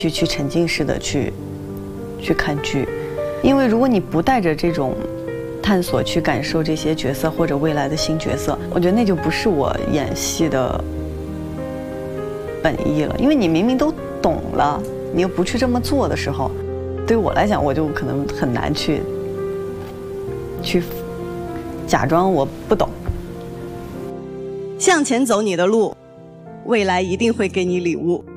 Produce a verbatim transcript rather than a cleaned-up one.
去去沉浸式的去去看剧，因为如果你不带着这种探索去感受这些角色或者未来的新角色，我觉得那就不是我演戏的本意了。因为你明明都懂了，你又不去这么做的时候，对于我来讲，我就可能很难去去假装我不懂。 向前走你的路，未来一定会给你礼物。